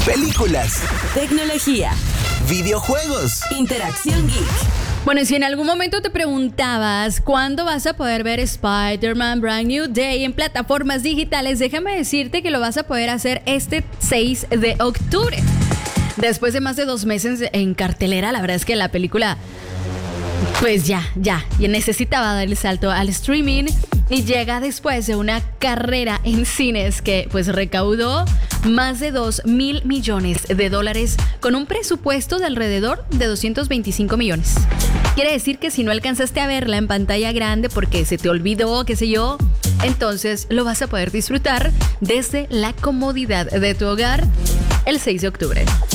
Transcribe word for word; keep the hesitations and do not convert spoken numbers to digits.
películas, tecnología, videojuegos, interacción geek. Bueno, y si en algún momento te preguntabas cuándo vas a poder ver Spider-Man Brand New Day en plataformas digitales, déjame decirte que lo vas a poder hacer este seis de octubre. Después de más de dos meses en cartelera, la verdad es que la película, pues ya, ya, ya necesitaba dar el salto al streaming y llega después de una carrera en cines que pues recaudó más de dos mil millones de dólares con un presupuesto de alrededor de doscientos veinticinco millones. Quiere decir que si no alcanzaste a verla en pantalla grande porque se te olvidó, qué sé yo, entonces lo vas a poder disfrutar desde la comodidad de tu hogar el seis de octubre.